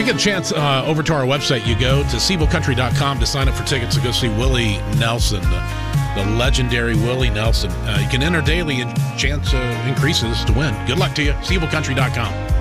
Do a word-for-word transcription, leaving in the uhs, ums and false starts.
you get a chance, uh, over to our website, you go to Siebel Country dot com to sign up for tickets to go see Willie Nelson, the, the legendary Willie Nelson. Uh, you can enter daily and chance uh, increases to win. Good luck to you. Siebel Country dot com.